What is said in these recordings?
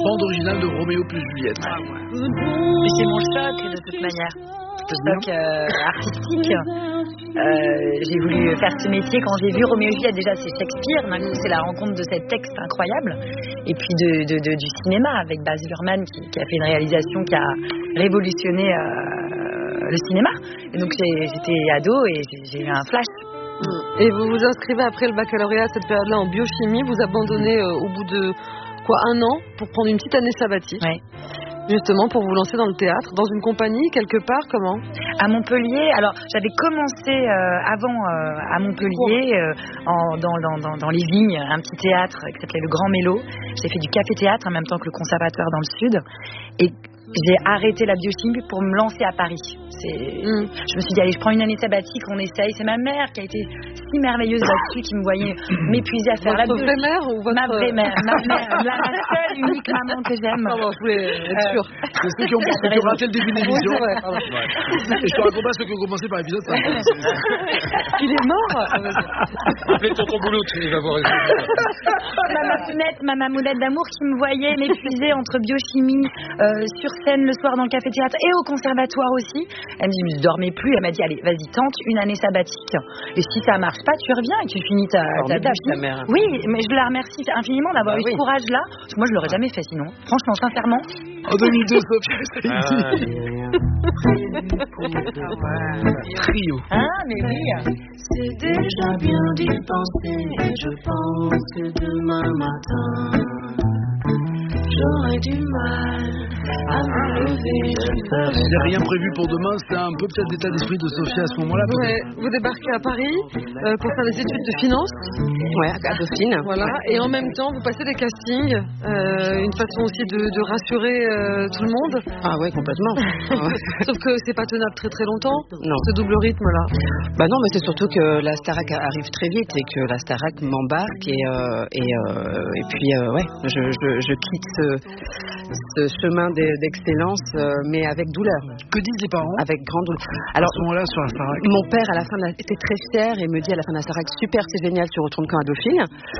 bande originale de Roméo plus Juliette. Mais c'est mon choc de toute manière. Le choc artistique. J'ai voulu faire ce métier quand j'ai vu Roméo et Juliette. Déjà, c'est Shakespeare. D'un coup, c'est la rencontre de cet texte incroyable. Et puis du cinéma avec Baz Luhrmann qui a fait une réalisation qui a révolutionné le cinéma. Et donc, j'étais ado et j'ai eu un flash. Et vous vous inscrivez après le baccalauréat à cette période-là en biochimie. Vous abandonnez au bout de un an pour prendre une petite année sabbatique. Ouais. Justement pour vous lancer dans le théâtre, dans une compagnie quelque part, comment? À Montpellier. Alors j'avais commencé avant à Montpellier dans les vignes, un petit théâtre qui s'appelait le Grand Mélo. J'ai fait du café-théâtre en même temps que le conservatoire dans le sud. Et j'ai arrêté la biochimie pour me lancer à Paris. Je me suis dit, allez, je prends une année sabbatique, on essaye. C'est ma mère qui a été si merveilleuse là-dessus, qui me voyait m'épuiser à faire la biochimie. Votre vraie mère ou votre... Ma vraie mère, la seule, unique maman que j'aime. Pardon, je voulais être sûre. C'est ceux qui ont raté le début de l'émission. Oui, c'est vrai, pardon. Et je te raconte pas ceux qui ont commencé par l'épisode 5. Il est mort. Appelez tonton Bouloute, il va voir. Ma mamounette d'amour qui me voyait m'épuiser entre biochimie, sur scène le soir dans le café-théâtre et au conservatoire aussi. Elle me dit, je dormais plus. Elle m'a dit, allez, vas-y, tente une année sabbatique. Et si ça marche pas, tu reviens et tu finis ta mère. Oui, mais je la remercie infiniment d'avoir eu ce courage-là. Parce que moi, je l'aurais jamais fait sinon. Franchement, sincèrement. En 2002, Sophia Trio. Ah, mais oui. C'est déjà bien d'y penser. Je pense que demain matin j'aurai du mal à me lever. Il n'y a rien prévu pour demain, c'est un peu peut-être l'état d'esprit de Sophia à ce moment-là. Vous débarquez à Paris pour faire des études de finance. Ouais, à Dauphine. Voilà, et en même temps, vous passez des castings, une façon aussi de rassurer tout le monde. Ah ouais, complètement. Sauf que c'est pas tenable très très longtemps, non. Ce double rythme-là. Bah non, mais c'est surtout que la Starac arrive très vite et que la Starac m'embarque et puis ouais, je quitte ce chemin d'excellence, mais avec douleur. Que disent les parents? Avec grande douleur. Alors, à ce moment-là, sur la Starac. Mon père, à la fin, était très fier et me dit à la fin de la Starac, super, c'est génial, tu retournes quand à Dauphine.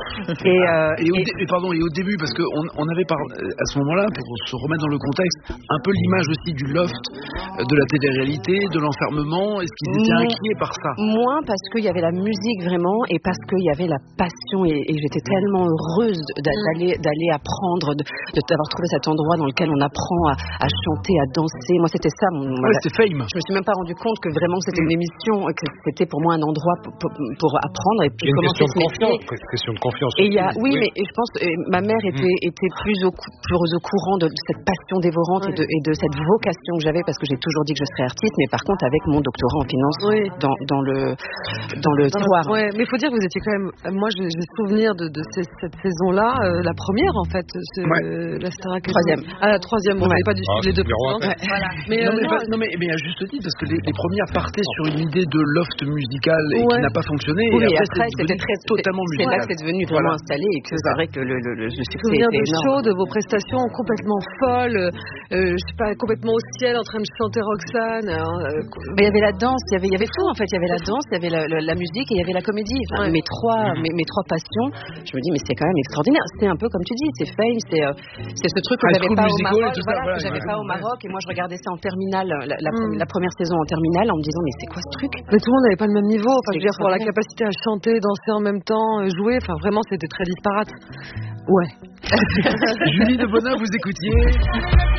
Et au début, parce qu'on avait à ce moment-là, pour se remettre dans le contexte, un peu l'image aussi du loft, de la télé-réalité, de l'enfermement. Est-ce qu'ils étaient inquiets par ça? Moins parce qu'il y avait la musique vraiment et parce qu'il y avait la passion et j'étais tellement heureuse d'aller apprendre, d'avoir trouvé cet endroit dans lequel on apprend à chanter, à danser. Moi, c'était ça. C'était Fame. Je me suis même pas rendu compte que vraiment c'était une émission, que c'était pour moi un endroit pour apprendre et puis commencer ce métier. Question de confiance. Et mais je pense ma mère était plus au courant de cette passion dévorante et de cette vocation que j'avais parce que j'ai toujours dit que je serais artiste, mais par contre avec mon doctorat en finance dans le tiroir. Ouais, mais il faut dire que vous étiez quand même. Moi, j'ai souvenir de cette saison-là, la première en fait, la Starac. Troisième. Ah, la troisième. On n'avait pas dû suivre les deux précédentes. Voilà. Mais à juste titre, parce que les premières partaient sur une idée de loft musical et qui n'a pas fonctionné. Oui, et après c'était totalement musical. C'est là que c'est devenu vraiment installé et que c'est vrai que le succès était de énorme. shows, de vos prestations complètement folles, je sais pas, complètement au ciel en train de chanter Roxane. Mais il y avait la danse, il y avait tout en fait. Il y avait la danse, il y avait la musique et il y avait la comédie. Enfin, mes trois passions. Je me dis mais c'est quand même extraordinaire. C'est un peu comme tu dis, c'est Fame, c'est ce truc que j'avais pas au Maroc. Que j'avais pas au Maroc et moi je regardais ça en terminale, la première saison en terminale en me disant mais c'est quoi ce truc? Mais tout le monde n'avait pas le même niveau. Enfin, je veux dire pour la capacité à chanter, danser en même temps, jouer. Enfin vraiment c'était très disparate. Ouais. Julie de Bonin, vous écoutiez